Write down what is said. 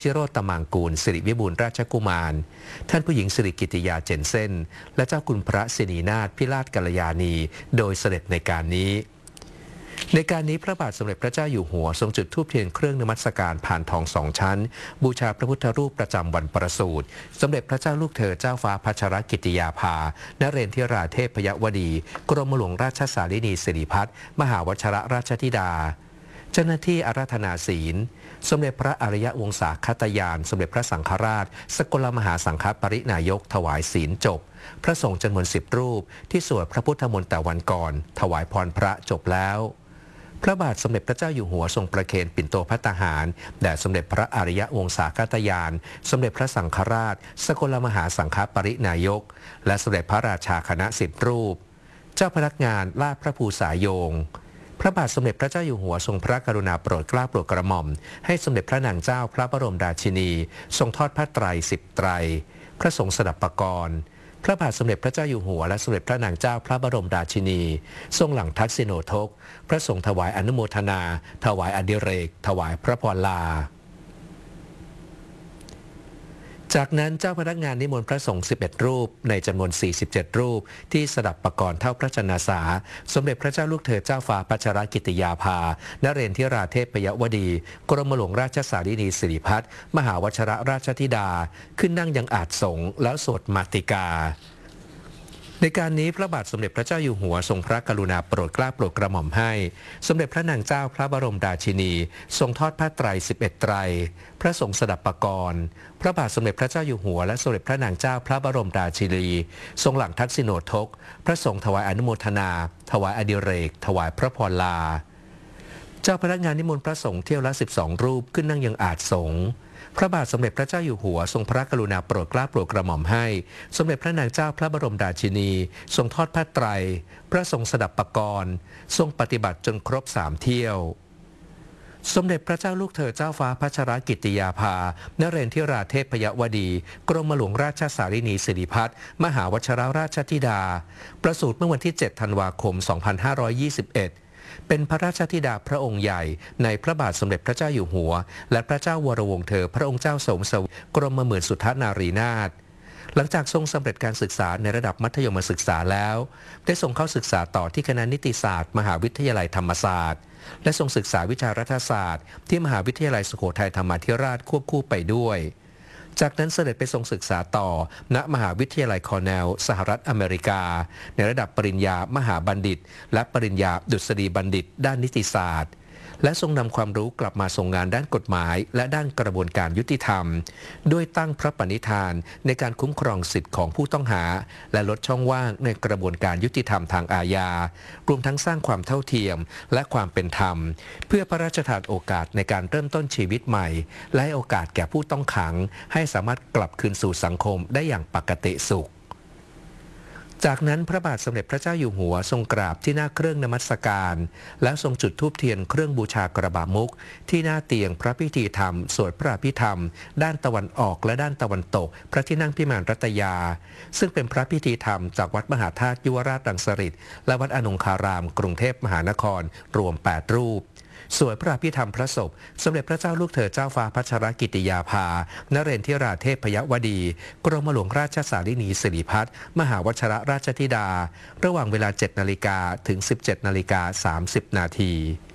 ชิโรตมังกูลสิริวิบูลย์ราชกุมารท่านผู้หญิงสิริกิติยาเจนเซ่นและเจ้าคุณพระศินีนาถพิราชกัลยาณีโดยเสด็จในการนี้พระบาทสมเด็จพระเจ้าอยู่หัวทรงจุดธูปเทียนเครื่องนมัสการผ่านทอง2 ชั้นบูชาพระพุทธรูปประจำวันประสูติสมเด็จพระเจ้าลูกเธอเจ้าฟ้าพัชรกิติยาภานเรนทิราเทพยวดีกรมหลวงราชสารินีสิริพัฒน์มหาวชรราชธิดาเจ้าหน้าที่อาราธนาศีลสมเด็จพระอริยวงศาคตยานสมเด็จพระสังฆราชสกลมหาสังฆปรินายกถวายศีลจบพระสงฆ์จำนวน10 รูปที่สวดพระพุทธมนต์แต่วันก่อนถวายพรพระจบแล้วพระบาทสมเด็จพระเจ้าอยู่หัวทรงประเคนปิ่นโตภัตตาหารแด่สมเด็จพระอริยวงศาคตยานสมเด็จพระสังฆราชสกลมหาสังฆปรินายกและสมเด็จพระราชาคณะ10 รูปเจ้าพนักงานลาดพระภูษาโยงพระบาทสมเด็จพระเจ้าอยู่หัวทรงพระกรุณาโปรดเกล้าโปรดกระหม่อมให้สมเด็จพระนางเจ้าพระบรมราชินีทรงทอดผ้าไตร10 ไตรพระสงฆ์สดับปกรณ์พระบาทสมเด็จพระเจ้าอยู่หัวและสมเด็จพระนางเจ้าพระบรมราชินีทรงหลังทักษิโณทกพระสงฆ์ถวายอนุโมทนาถวายอดิเรกถวายพระพรลาจากนั้นเจ้าพนักงานนิมนต์พระสงฆ์11 รูปในจำนวน47 รูปที่สดับประกรณ์เท่าพระชนสาสมเด็จพระเจ้าลูกเธอเจ้าฟ้าพัชรกิติยาภานเรนทิราเทพยวดีกรมหลวงราชสารินีสิริพัฒน์มหาวชรราชธิดาขึ้นนั่งยังอาจสงฆ์แล้วสวดมาติกาในการนี้พระบาทสมเด็จพระเจ้าอยู่หัวทรงพระกรุณาโปรดเกล้าโปรดกระหม่อมให้สมเด็จพระนางเจ้าพระบรมราชินีทรงทอดผ้าไตร11 ไตรพระสงฆ์สดับปกรณ์พระบาทสมเด็จพระเจ้าอยู่หัวและสมเด็จพระนางเจ้าพระบรมราชินีทรงหลังทักษิโณทกพระสงฆ์ถวายอนุโมทนาถวายอดิเรกถวายพระพรลาเจ้าพนักงานนิมนต์พระสงฆ์เที่ยวละ12 รูปขึ้นนั่งยังอาจสงฆ์พระบาทสมเด็จพระเจ้าอยู่หัวทรงพระกรุณาโปรดเกล้าโปรดกระหม่อมให้สมเด็จพระนางเจ้าพระบรมราชินีทรงทอดผ้าไตรพระสงฆ์สดับปกรณ์ทรงปฏิบัติจนครบ3 เที่ยวสมเด็จพระเจ้าลูกเธอเจ้าฟ้าพัชรกิติยาภานเรนทิราเทพยวดีกรมหลวงราชสารินีสิริพัฒน์มหาวชรราชธิดาประสูติเมื่อวันที่7 ธันวาคม 2521เป็นพระราชธิดาพระองค์ใหญ่ในพระบาทสมเด็จพระเจ้าอยู่หัวและพระเจ้าวรวงศ์เธอพระองค์เจ้าสมสวกรมหมื่นสุทธนารีนาถหลังจากทรงสำเร็จการศึกษาในระดับมัธยมศึกษาแล้วได้ส่งเข้าศึกษาต่อที่คณะนิติศาสตร์มหาวิทยาลัยธรรมศาสตร์และทรงศึกษาวิชารัฐศาสตร์ที่มหาวิทยาลัยสุโขทัยธรรมาธิราชควบคู่ไปด้วยจากนั้นเสด็จไปทรงศึกษาต่อณมหาวิทยาลัยคอร์เนลสหรัฐอเมริกาในระดับปริญญามหาบัณฑิตและปริญญาดุษฎีบัณฑิตด้านนิติศาสตร์และทรงนำความรู้กลับมาทรงงานด้านกฎหมายและด้านกระบวนการยุติธรรมด้วยตั้งพระปณิธานในการคุ้มครองสิทธิของผู้ต้องหาและลดช่องว่างในกระบวนการยุติธรรมทางอาญารวมทั้งสร้างความเท่าเทียมและความเป็นธรรมเพื่อพระราชทานโอกาสในการเริ่มต้นชีวิตใหม่และให้โอกาสแก่ผู้ต้องขังให้สามารถกลับคืนสู่สังคมได้อย่างปกติสุขจากนั้นพระบาทสมเด็จพระเจ้าอยู่หัวทรงกราบที่หน้าเครื่องนมัสการและทรงจุดธูปเทียนเครื่องบูชากระบะมุกที่หน้าเตียงพระพิธีธรรมสวดพระอภิธรรมด้านตะวันออกและด้านตะวันตกพระที่นั่งพิมานรัตยาซึ่งเป็นพระพิธีธรรมจากวัดมหาธาตุยุวราชรังสฤษฎ์และวัดอนงคารามกรุงเทพมหานครรวม8 รูปสวดพระอภิธรรมพระศพสมเด็จพระเจ้าลูกเธอเจ้าฟ้าพัชรกิติยาภานเรนทิราเทพยวดีกรมหลวงราชสารินีสิริพัฒน์มหาวชรราชธิดาระหว่างเวลา 7 นาฬิกาถึง 17 นาฬิกา 30 นาที